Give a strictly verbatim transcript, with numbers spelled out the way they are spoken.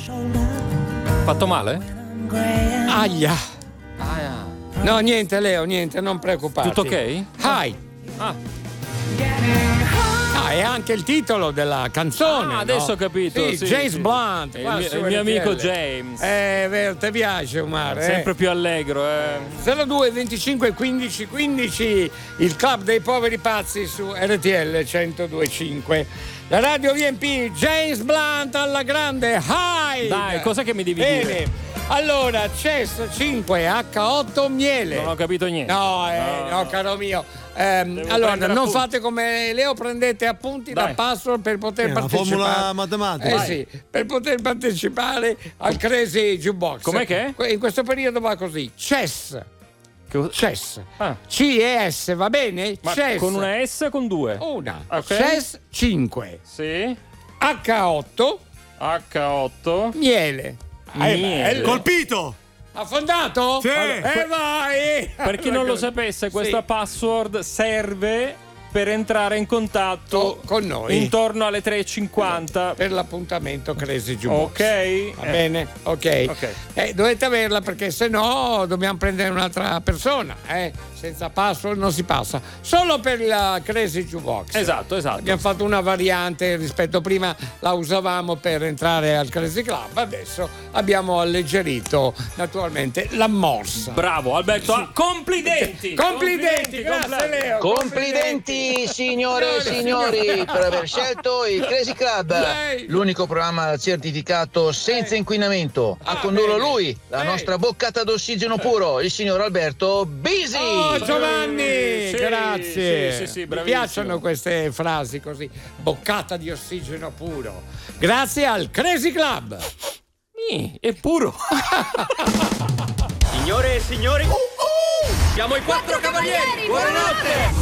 Fatto male? Aia. Ah, No, niente Leo, niente, non preoccuparti. tutto ok? Hi. Ah. Ah, è anche il titolo della canzone. Ah, adesso no? ho capito. Sì, Sì, James sì. Blunt. Il qua mio, su il mio R T L. amico James. Eh, vero, ti piace Omar? Eh? Sempre più allegro, eh. zero due venticinque quindici quindici, il club dei poveri pazzi su R T L centodue e cinque. La radio V M P, James Blunt alla grande. Hi! Dai, cos'è che mi devi Bene. dire? Allora, C E S cinque H otto miele. Non ho capito niente. No, eh, No. no, caro mio. Ehm, Devo allora, prendere non appunti. fate come Leo, prendete appunti Dai. da password per poter È una partecipare. formula matematica. Eh Vai. sì, per poter partecipare al Crazy Jukebox. Com'è che è? In questo periodo va così: C E S. Che- C E S. Ah. C E S, va bene? Ma C E S. con una S o con due? Una. Ok. C E S cinque. Sì. H otto H otto. miele. Ah, è Miele. bello. Colpito! Affondato? Sì. E vai! Per chi non lo sapesse, questa Sì. password serve per entrare in contatto To- con noi. intorno alle tre e cinquanta. Per l'appuntamento Crazy Jukebox. Ok. Va Eh. bene? Ok. Ok. Eh, dovete averla perché se no dobbiamo prendere un'altra persona. Eh? Senza password non si passa. Solo per la Crazy Jukebox. Esatto, esatto. Abbiamo fatto una variante rispetto a prima, la usavamo per entrare al Crazy Club, adesso abbiamo alleggerito naturalmente la morsa. Bravo Alberto, ah, complimenti! Complimenti, grazie complimenti. Leo. Complimenti signore e Signore, signori signore. per aver scelto il Crazy Club, Lei. l'unico programma certificato senza inquinamento. A Ah, condurlo bene. lui, la Lei. nostra boccata d'ossigeno puro, il signor Alberto Bisi. Oh Giovanni, Sì, grazie. sì, sì, sì, Mi bravissimo. piacciono queste frasi così, boccata di ossigeno puro. Grazie al Crazy Club. Sì, è puro. Signore e signori, siamo i quattro cavalieri. Buonanotte.